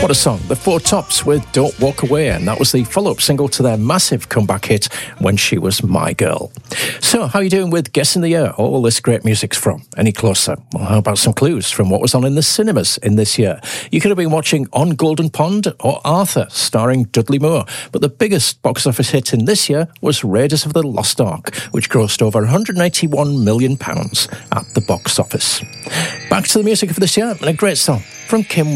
What a song. The Four Tops with Don't Walk Away, and that was the follow-up single to their massive comeback hit, When She Was My Girl. So, how are you doing with guessing the year all this great music's from? Any closer? Well, how about some clues from what was on in the cinemas in this year? You could have been watching On Golden Pond or Arthur, starring Dudley Moore, but the biggest box office hit in this year was Raiders of the Lost Ark, which grossed over £181 million at the box office. Back to the music of this year, and a great song from Kim